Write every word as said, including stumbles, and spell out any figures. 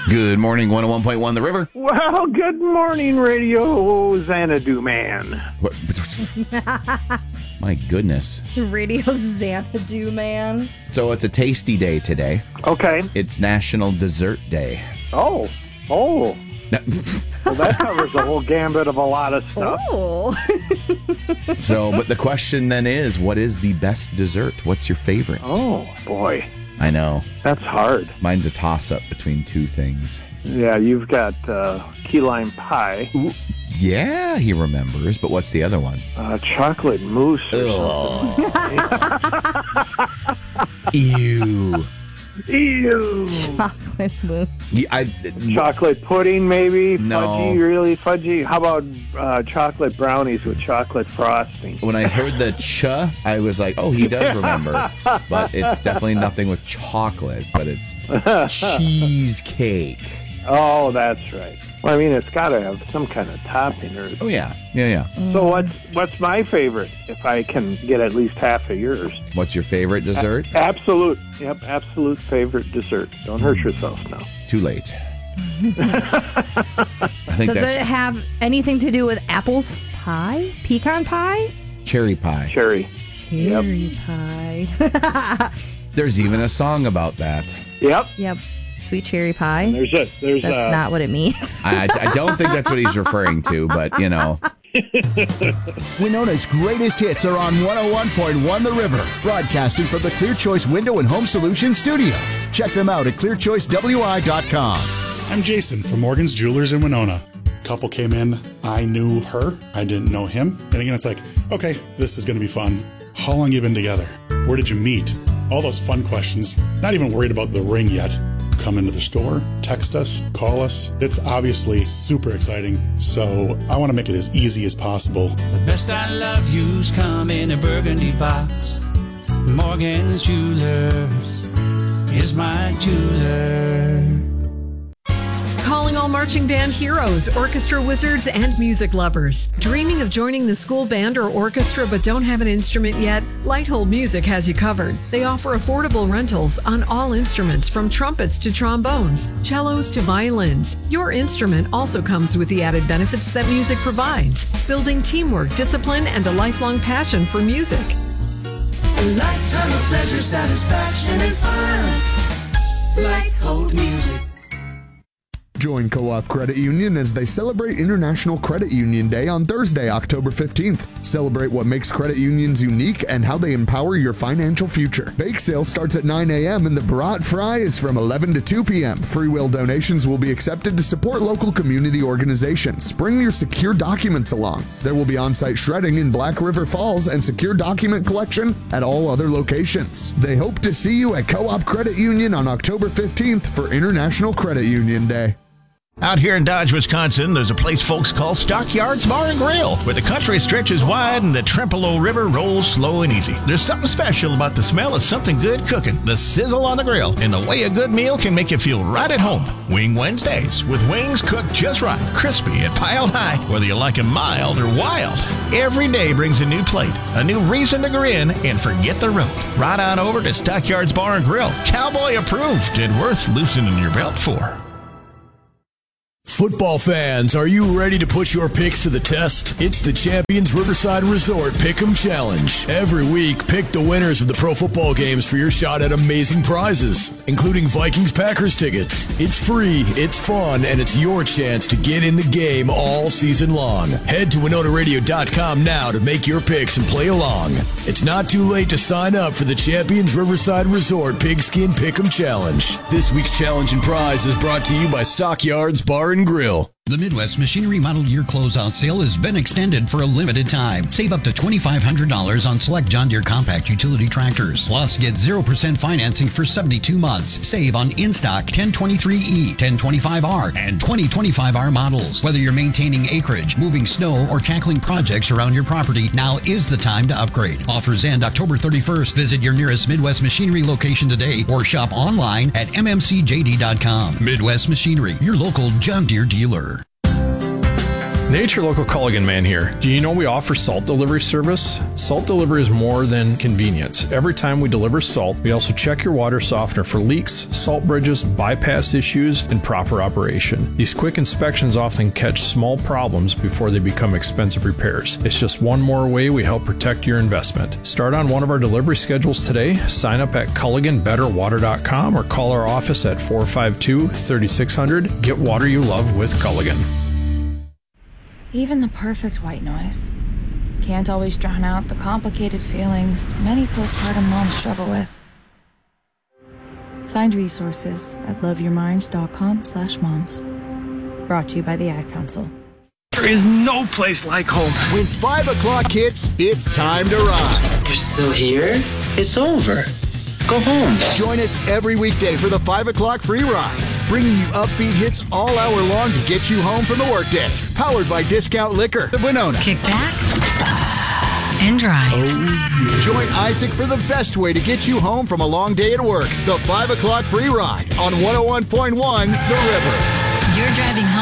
Good morning, one oh one point one The River. Well, good morning, Radio Xanadu Man. What? My goodness. Radio Xanadu Man. So it's a tasty day today. Okay. It's National Dessert Day. Oh, oh. Well, that covers the whole gambit of a lot of stuff. Oh. So, but the question then is, what is the best dessert? What's your favorite? Oh, boy. I know. That's hard. Mine's a toss-up between two things. Yeah, you've got uh, key lime pie. Ooh, yeah, he remembers, but what's the other one? Uh, chocolate mousse. Ew. Ew. Chocolate mousse. Yeah, I, Chocolate pudding, maybe? No. Fudgy, really fudgy? How about uh, chocolate brownies with chocolate frosting? when I heard the ch, I was like, oh, he does remember. But it's definitely nothing with chocolate, but it's cheesecake. Oh, that's right. Well, I mean, it's got to have some kind of topping. Or... Oh, yeah. Yeah, yeah. So what's what's my favorite, if I can get at least half of yours? What's your favorite dessert? A- absolute. Yep, absolute favorite dessert. Don't hurt yourself now. Too late. I think Does that's it have anything to do with apples pie? Pecan pie? cherry pie. Cherry. Cherry pie. There's even a song about that. Yep. Yep. Sweet cherry pie. There's a, there's That's a, not what it means. I, I don't think that's what he's referring to, but, you know. Winona's greatest hits are on one oh one point one The River, broadcasting from the Clear Choice Window and Home Solutions studio. Check them out at clear choice w i dot com. I'm Jason from Morgan's Jewelers in Winona. Couple came in, I knew her, I didn't know him. And again, it's like, okay, this is going to be fun. How long you been together? Where did you meet? All those fun questions. Not even worried about the ring yet. Come into the store, text us, call us. It's obviously super exciting, so I want to make it as easy as possible. The best I love you's come in a burgundy box. Morgan's Jewelers is my jeweler. Calling all marching band heroes, orchestra wizards, and music lovers. Dreaming of joining the school band or orchestra but don't have an instrument yet? Lighthold Music has you covered. They offer affordable rentals on all instruments from trumpets to trombones, cellos to violins. Your instrument also comes with the added benefits that music provides, building teamwork, discipline, and a lifelong passion for music. A lifetime of pleasure, satisfaction, and fun. Lighthold Music. Join Co-op Credit Union as they celebrate International Credit Union Day on Thursday, October fifteenth. Celebrate what makes credit unions unique and how they empower your financial future. Bake sale starts at nine a.m. and the Brat Fry is from eleven to two p.m. Free will donations will be accepted to support local community organizations. Bring your secure documents along. There will be on-site shredding in Black River Falls and secure document collection at all other locations. They hope to see you at Co-op Credit Union on October fifteenth for International Credit Union Day. Out here in Dodge, Wisconsin, there's a place folks call Stockyards Bar and Grill, where the country stretches wide and the Trempealeau River rolls slow and easy. There's something special about the smell of something good cooking, the sizzle on the grill, and the way a good meal can make you feel right at home. Wing Wednesdays, with wings cooked just right, crispy and piled high, whether you like them mild or wild. Every day brings a new plate, a new reason to grin and forget the road. Right on over to Stockyards Bar and Grill, cowboy approved and worth loosening your belt for. Football fans, are you ready to put your picks to the test? It's the Champions Riverside Resort Pick'em Challenge. Every week, pick the winners of the pro football games for your shot at amazing prizes, including Vikings-Packers tickets. It's free, it's fun, and it's your chance to get in the game all season long. Head to winona radio dot com now to make your picks and play along. It's not too late to sign up for the Champions Riverside Resort Pigskin Pick'em Challenge. This week's challenge and prize is brought to you by Stockyards Bar and Grill. The Midwest Machinery Model Year Closeout Sale has been extended for a limited time. Save up to twenty-five hundred dollars on select John Deere compact utility tractors. Plus, get zero percent financing for seventy-two months. Save on in-stock ten twenty-three E, ten twenty-five R, and twenty twenty-five R models. Whether you're maintaining acreage, moving snow, or tackling projects around your property, now is the time to upgrade. Offers end October thirty-first. Visit your nearest Midwest Machinery location today or shop online at m m c j d dot com. Midwest Machinery, your local John Deere dealer. Nature Local Culligan Man here. Do you know we offer salt delivery service? Salt delivery is more than convenience. Every time we deliver salt, we also check your water softener for leaks, salt bridges, bypass issues, and proper operation. These quick inspections often catch small problems before they become expensive repairs. It's just one more way we help protect your investment. Start on one of our delivery schedules today. Sign up at culligan better water dot com or call our office at four five two, three six zero zero. Get water you love with Culligan. Even the perfect white noise can't always drown out the complicated feelings many postpartum moms struggle with. Find resources at loveyourmind.com slash moms. Brought to you by the Ad Council. There is no place like home. When five o'clock hits, it's time to ride. You're still here? It's over. Go home. Join us every weekday for the five o'clock free ride, bringing you upbeat hits all hour long to get you home from the workday. Powered by Discount Liquor, the Winona. Kick back and drive. Oh, yeah. Join Isaac for the best way to get you home from a long day at work. The five o'clock free ride on one oh one point one The River.